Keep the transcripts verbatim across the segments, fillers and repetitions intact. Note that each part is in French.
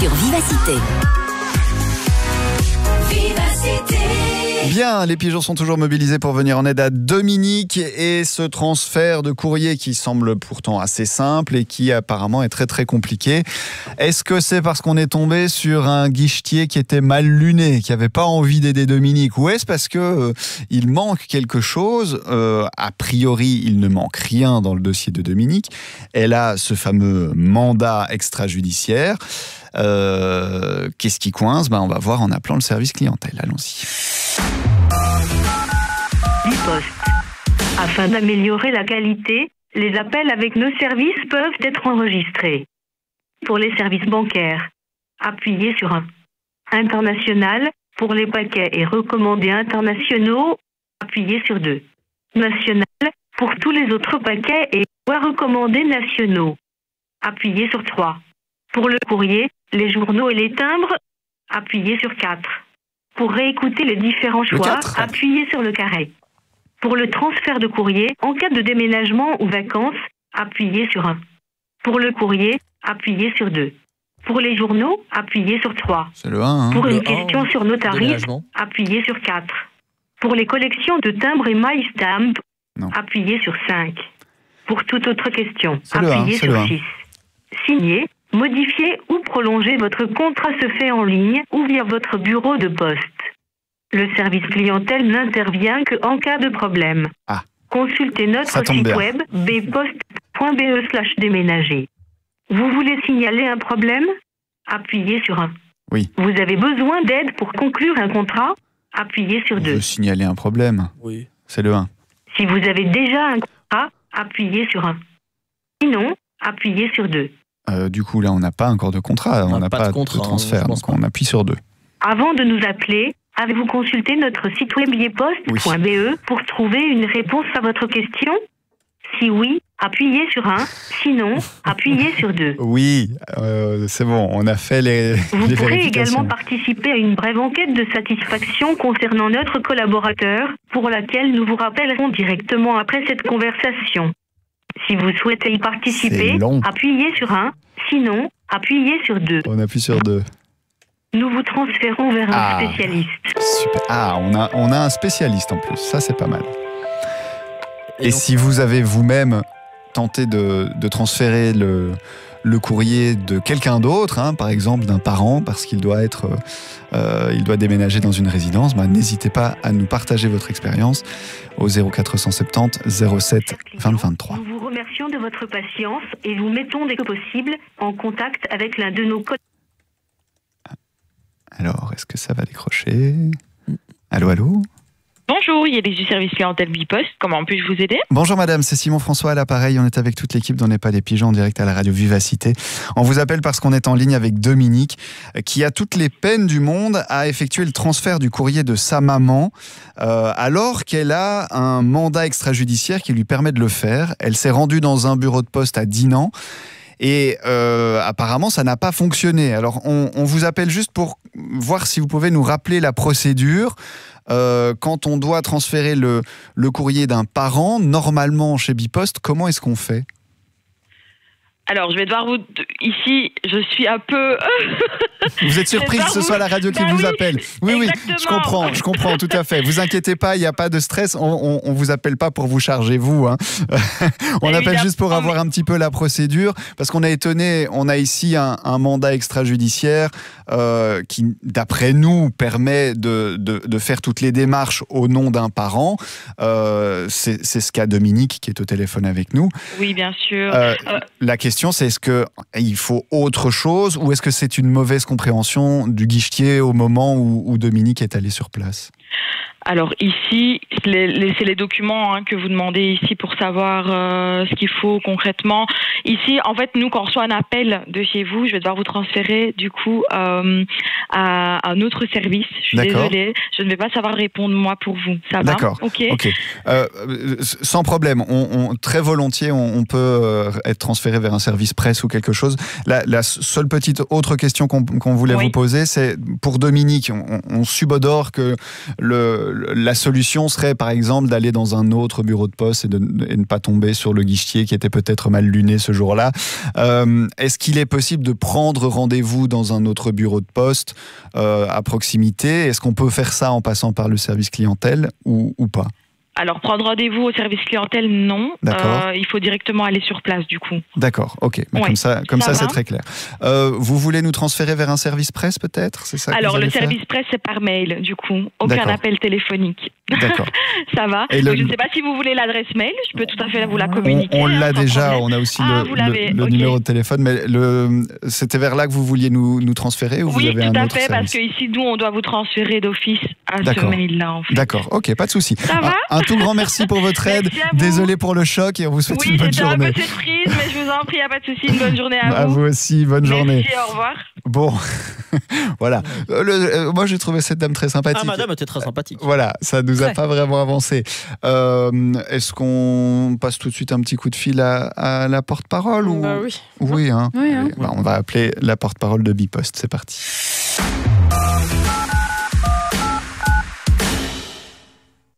sur Vivacité. Vivacité. Bien, les pigeons sont toujours mobilisés pour venir en aide à Dominique et ce transfert de courrier qui semble pourtant assez simple et qui apparemment est très très compliqué. Est-ce que c'est parce qu'on est tombé sur un guichetier qui était mal luné, qui n'avait pas envie d'aider Dominique, ou est-ce parce que euh, il manque quelque chose? euh, A priori, il ne manque rien dans le dossier de Dominique. Elle a ce fameux mandat extrajudiciaire. Euh, qu'est-ce qui coince? Ben, on va voir en appelant le service clientèle. Allons-y. Bipost. Afin d'améliorer la qualité, les appels avec nos services peuvent être enregistrés. Pour les services bancaires, appuyez sur un. International, pour les paquets et recommandés internationaux, appuyez sur deux. National, pour tous les autres paquets et recommandés nationaux, appuyez sur trois. Pour le courrier, les journaux et les timbres, appuyez sur quatre. Pour réécouter les différents choix, appuyez sur le carré. Pour le transfert de courrier, en cas de déménagement ou vacances, appuyez sur un. Pour le courrier, appuyez sur deux. Pour les journaux, appuyez sur trois. C'est le un. Hein. Pour une Le question un, sur nos tarifs, appuyez sur quatre. Pour les collections de timbres et MyStamp, appuyez sur cinq. Pour toute autre question, appuyez sur six. Signer, modifier ou prolonger votre contrat se fait en ligne ou via votre bureau de poste. Le service clientèle n'intervient qu'en cas de problème. Ah. Consultez notre site bien. web bpost point be slash déménager. Vous voulez signaler un problème? Appuyez sur un. Oui. Vous avez besoin d'aide pour conclure un contrat? Appuyez sur On deux. veut signaler un problème. Oui. C'est le un. Si vous avez déjà un contrat, appuyez sur un. Sinon, appuyez sur deux. Euh, du coup, là, on n'a pas encore de contrat, on n'a pas, pas de, contrat, de transfert, donc on appuie sur deux. Avant de nous appeler, avez-vous consulté notre site web bpost point be oui. pour trouver une réponse à votre question? Si oui, appuyez sur un. Sinon, appuyez sur deux. Oui, euh, c'est bon, on a fait les Vous les pourrez également participer à une brève enquête de satisfaction concernant notre collaborateur, pour laquelle nous vous rappellerons directement après cette conversation. Si vous souhaitez y participer, appuyez sur un. Sinon, appuyez sur deux. On appuie sur deux. Nous vous transférons vers ah, un spécialiste. Super. Ah, on a, on a un spécialiste en plus. Ça, c'est pas mal. Et, Et donc... si vous avez vous-même tenté de, de transférer le, le courrier de quelqu'un d'autre, hein, par exemple d'un parent, parce qu'il doit être, euh, il doit déménager dans une résidence, bah, n'hésitez pas à nous partager votre expérience au zéro quatre cent soixante-dix zéro sept vingt vingt-trois. Nous vous remercions de votre patience et vous mettons dès que possible en contact avec l'un de nos collègues. Alors, est-ce que ça va décrocher? Allô, allô? Bonjour, il y a des du service clientèle Bipost. Comment puis-je vous aider? Bonjour madame, c'est Simon François à l'appareil. On est avec toute l'équipe d'On n'est pas des pigeons en direct à la radio Vivacité. On vous appelle parce qu'on est en ligne avec Dominique, qui a toutes les peines du monde à effectuer le transfert du courrier de sa maman, euh, alors qu'elle a un mandat extrajudiciaire qui lui permet de le faire. Elle s'est rendue dans un bureau de poste à Dinan. Et euh, apparemment, ça n'a pas fonctionné. Alors, on, on vous appelle juste pour voir si vous pouvez nous rappeler la procédure. Euh, quand on doit transférer le, le courrier d'un parent, normalement chez Bipost, comment est-ce qu'on fait ? Alors, je vais devoir vous... Ici, je suis un peu... Vous êtes surpris que ce soit la radio qui bah vous oui, appelle. Oui, exactement. oui, je comprends, je comprends, tout à fait. Vous inquiétez pas, il n'y a pas de stress. On ne vous appelle pas pour vous charger, vous. Hein. On Évidemment, appelle juste pour avoir mais... un petit peu la procédure, parce qu'on a étonné, on a ici un, un mandat extrajudiciaire euh, qui, d'après nous, permet de, de, de faire toutes les démarches au nom d'un parent. Euh, c'est, c'est ce qu'a Dominique, qui est au téléphone avec nous. Oui, bien sûr. Euh, euh... La question, c'est est-ce qu'il faut autre chose ou est-ce que c'est une mauvaise compréhension du guichetier au moment où, où Dominique est allé sur place ? Alors ici, les, les, c'est les documents hein, que vous demandez ici pour savoir euh, ce qu'il faut concrètement. Ici, en fait, nous, quand on reçoit un appel de chez vous, je vais devoir vous transférer du coup euh, à un autre service. Je suis D'accord. désolée, je ne vais pas savoir répondre moi pour vous. Ça va ? D'accord. Ok. Ok. Euh, sans problème. On, on, très volontiers, on, on peut être transféré vers un service presse ou quelque chose. La, la seule petite autre question qu'on, qu'on voulait oui. vous poser, c'est pour Dominique. On, on subodore que le euh, la solution serait par exemple d'aller dans un autre bureau de poste et de, et de ne pas tomber sur le guichetier qui était peut-être mal luné ce jour-là. Euh, est-ce qu'il est possible de prendre rendez-vous dans un autre bureau de poste euh, à proximité? Est-ce qu'on peut faire ça en passant par le service clientèle ou, ou pas? Alors, prendre rendez-vous au service clientèle, non. Euh, il faut directement aller sur place, du coup. D'accord, ok. Mais ouais. Comme ça, comme ça, ça c'est très clair. Euh, vous voulez nous transférer vers un service presse, peut-être? C'est ça que Alors, vous le allez service faire presse, c'est par mail, du coup. Aucun appel téléphonique. D'accord. Ça va. Et Donc, le... Je ne sais pas si vous voulez l'adresse mail. Je peux tout à fait vous la communiquer. On, on l'a hein, déjà. problème. On a aussi ah, le, le, le okay. numéro de téléphone. Mais le... c'était vers là que vous vouliez nous, nous transférer ou oui, vous avez tout un à autre fait, service? parce qu'ici, nous, on doit vous transférer d'office à ce mail-là. En fait. D'accord. Ok, pas de souci. Ça va un, un tout grand merci pour votre aide. Désolé pour le choc et on vous souhaite oui, une bonne journée. Oui, j'étais un peu surprise, mais je vous en prie, il n'y a pas de souci. Une bonne journée à, à vous. À vous aussi, bonne merci, journée. Au revoir. Bon, voilà. Euh, le, euh, moi, j'ai trouvé cette dame très sympathique. Ah, madame était très sympathique. Euh, voilà, ça nous a ouais. pas vraiment avancé. Euh, est-ce qu'on passe tout de suite un petit coup de fil à, à la porte-parole ou... bah, oui. Oui, hein. Oui, hein. Bah, on va appeler la porte-parole de Bipost. C'est parti. Allô ?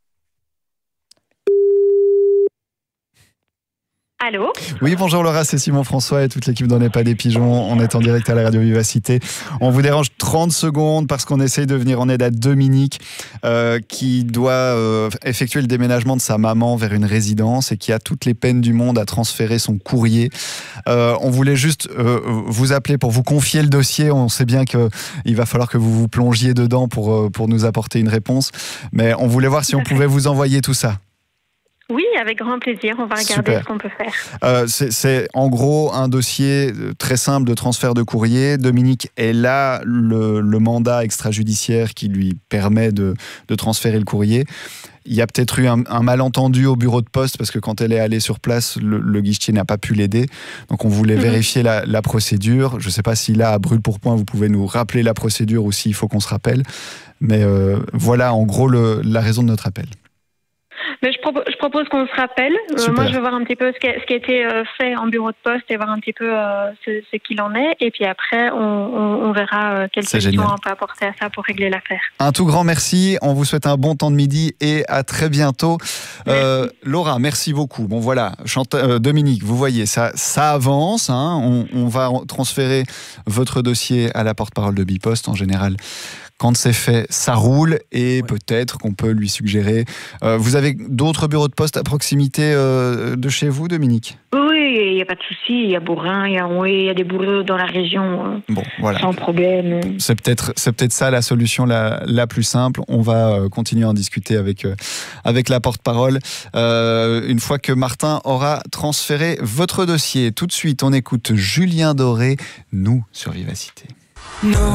Oui, bonjour Laura, c'est Simon François et toute l'équipe d'On n'est pas des pigeons. On est en direct à la radio Vivacité. On vous dérange trente secondes parce qu'on essaye de venir en aide à Dominique euh, qui doit euh, effectuer le déménagement de sa maman vers une résidence et qui a toutes les peines du monde à transférer son courrier. Euh, on voulait juste euh, vous appeler pour vous confier le dossier. On sait bien qu'il va falloir que vous vous plongiez dedans pour, pour nous apporter une réponse. Mais on voulait voir si on pouvait vous envoyer tout ça. Oui, avec grand plaisir. On va regarder Super. ce qu'on peut faire. Euh, c'est, c'est en gros un dossier très simple de transfert de courrier. Dominique est là, le, le mandat extrajudiciaire qui lui permet de, de transférer le courrier. Il y a peut-être eu un, un malentendu au bureau de poste parce que quand elle est allée sur place, le, le guichetier n'a pas pu l'aider. Donc on voulait mmh. vérifier la, la procédure. Je ne sais pas si là, à brûle pour point, vous pouvez nous rappeler la procédure ou s'il faut qu'on se rappelle. Mais euh, voilà en gros le, la raison de notre appel. Mais je, propose, je propose qu'on se rappelle. Euh, moi, je veux voir un petit peu ce qui a, ce qui a été euh, fait en bureau de poste et voir un petit peu euh, ce, ce qu'il en est. Et puis après, on, on, on verra euh, quelles C'est questions génial. on peut apporter à ça pour régler l'affaire. Un tout grand merci. On vous souhaite un bon temps de midi et à très bientôt. Euh, Laura, merci beaucoup. Bon voilà, Chante, euh, Dominique, vous voyez, ça, ça avance. Hein. On, on va transférer votre dossier à la porte-parole de Bipost en général. Quand c'est fait, ça roule et ouais. peut-être qu'on peut lui suggérer. Euh, vous avez d'autres bureaux de poste à proximité euh, de chez vous, Dominique ? Oui, il n'y a pas de souci. Il y a Bourrin, il y a Oué, il y a des bureaux dans la région. Euh, bon, voilà. Sans problème. C'est peut-être, c'est peut-être ça la solution la, la plus simple. On va euh, continuer à en discuter avec, euh, avec la porte-parole euh, une fois que Martin aura transféré votre dossier. Tout de suite, on écoute Julien Doré, Nous sur Vivacité. Non.